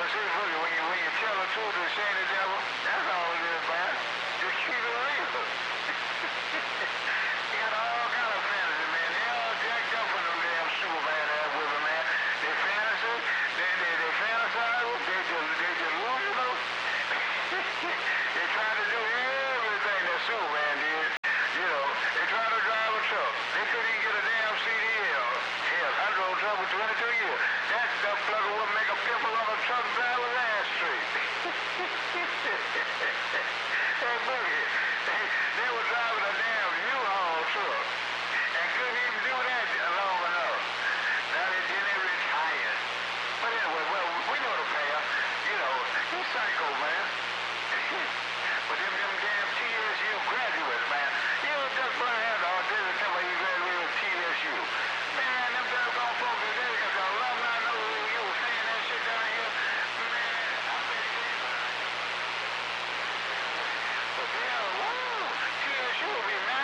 see, when you tell the truth and shame the devil, that's all it is, man. Just keep it real. You got all kind of fantasy, man. They all jacked up for them damn Superman ass women, man. They fantasy, they fantasize, they delusional. They try to do everything that Superman did. You know, they try to drive a truck. They couldn't even get a damn CDL. Hell, I drove a truck for 22 years. That dumb plugger would make a pimple on a truck driver's ass straight. Hey, Boogie, they were driving a damn U-Haul truck and couldn't even do that long enough. Now they retired. But anyway, well, we know the pair. You know, he's psycho, man. But them damn TSU graduates, man. You know, just Brian all didn't tell me he graduated with TSU. Man, them doggone folks today got the alumni know you were saying that shit down here. Man, I bet it came out. But yeah, woo, TSU will be mad.